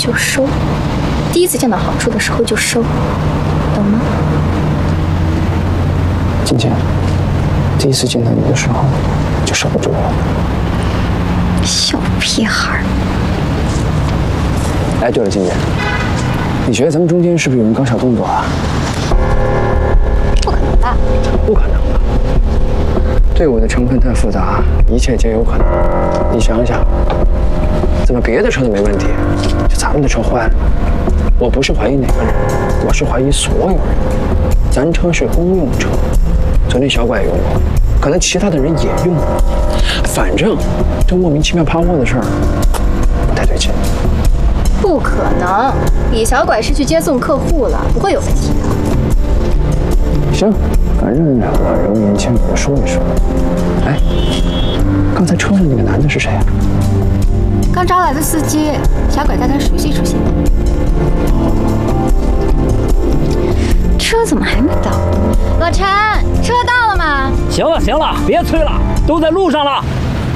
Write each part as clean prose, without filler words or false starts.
就收，第一次见到好处的时候就收，懂吗？ 金姐，第一次见到你的时候就守不住了。 小屁孩。 哎，对了，金姐，你觉得咱们中间是不是有人搞小动作啊？ 不可能吧？ 不可能吧？队伍的成分太复杂，一切皆有可能。你想想，怎么别的车都没问题，就咱们的车坏了？我不是怀疑哪个人，我是怀疑所有人。咱车是公用车，昨天小拐也用过，可能其他的人也用过。反正这莫名其妙趴窝的事儿不太对劲。 不可能，李小拐是去接送客户了，不会有问题的。 行，反正我柔言轻语的说一说。哎，刚才车上那个男的是谁啊？ 刚招来的司机，小拐带他熟悉熟悉。车怎么还没到？老陈，车到了吗？ 行了行了，别催了，都在路上了。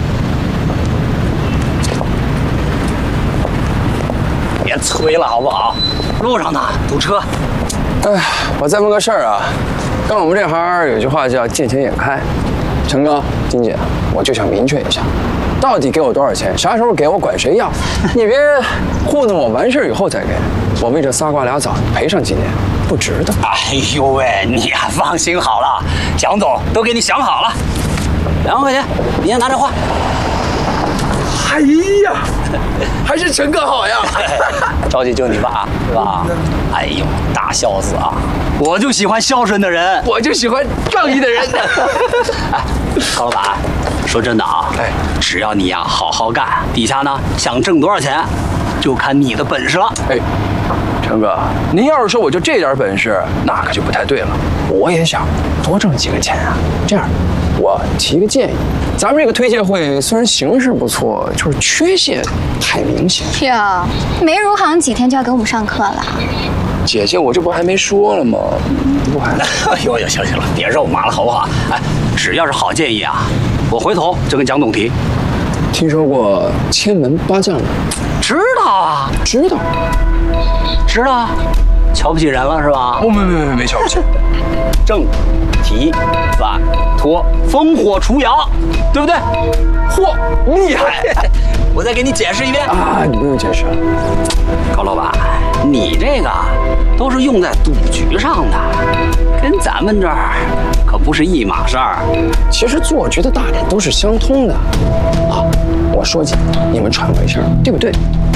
别催了好不好？路上呢，堵车。 哎，我再问个事儿啊，干我们这行有句话叫见钱眼开。陈哥、金姐，我就想明确一下，到底给我多少钱，啥时候给我管谁要，你别糊弄我，完事儿以后再给。我为这仨瓜俩枣赔上几年，不值得。 哎呦喂，你呀放心好了，蒋总都给你想好了，2万块钱，你先拿着花。 哎呀，还是陈哥好呀！ 着急救你爸是吧？哎呦，大孝子啊！我就喜欢孝顺的人， 我就喜欢仗义的人。 哎，高老板，说真的啊，只要你呀好好干，底下呢想挣多少钱，就看你的本事了。 哎，陈哥，您要是说我就这点本事，那可就不太对了。我也想多挣几个钱啊。这样，我提个建议，咱们这个推介会虽然形式不错，就是缺陷太明显。 是啊，没入行几天就要给我们上课了。 姐姐，我这不还没说了吗？不还？ 哎呦，行了，别肉麻了好不好？哎，只要是好建议啊，我回头就跟蒋总提。 听说过千门八将吗？ 知道啊， 知道， 知道啊，瞧不起人了是吧？ 哦，没瞧不起。 正、提、反、托，烽火除妖，对不对？ 嚯，厉害！ 我再给你解释一遍啊，你不用解释了。 高老板，你这个都是用在赌局上的，跟咱们这儿可不是一码事儿。 其实做局的大点都是相通的。啊，我说几个，你们揣摩一下，对不对？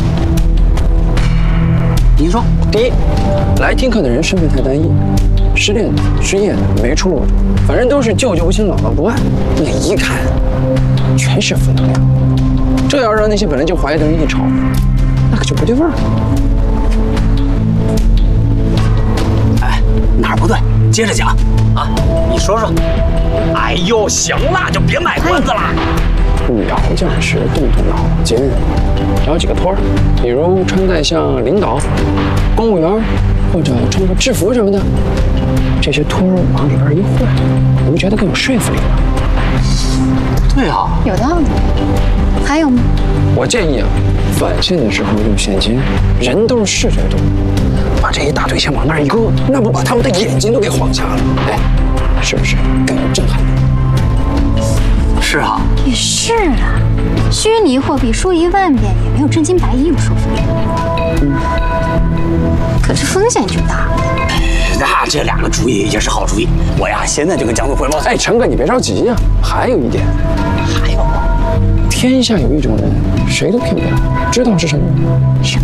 您说， 第一，来听课的人身份太单一，失恋的、失业的、没出路的，反正都是舅舅不亲、姥姥不爱，那一看全是负能量。这要让那些本来就怀疑的人一瞅，那可就不对味儿了。 哎，哪儿不对？接着讲啊，你说说。哎呦，行了，就别卖关子了。 摇将时动动脑筋，找几个托儿，比如穿戴像领导、公务员，或者穿个制服什么的。这些托儿往里边一混，你不觉得更有说服力吗？ 对啊， 有道理。还有吗？ 我建议啊，返现的时候用现金，人都是视觉动物，把这一大堆钱往那儿一搁，那不把他们的眼睛都给晃瞎了？哎，是不是更有震撼力？ 是啊， 也是啊，虚拟货币说1万遍也没有真金白银有说服力。可是风险就大。 那这2个主意也是好主意，我呀现在就跟蒋总汇报。 哎，陈哥，你别着急呀，还有一点。 还有， 天下有一种人，谁都骗不了，知道是什么吗？ 什么？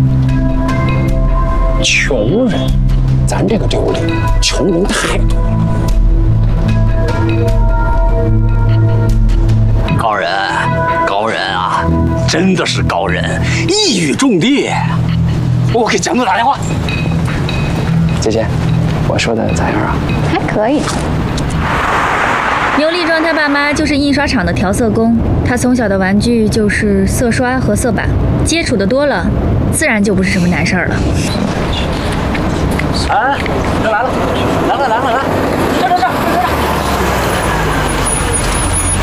穷人。咱这个队伍里，穷人太多了。 高人啊，真的是高人，一语中的。我给蒋总打电话。 姐姐，我说的咋样啊？ 还可以。 牛立壮他爸妈就是印刷厂的调色工，他从小的玩具就是色刷和色板，接触的多了，自然就不是什么难事儿了。 哎，这来了，来，这。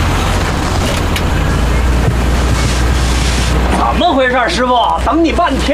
怎么回事，师傅？等你半天。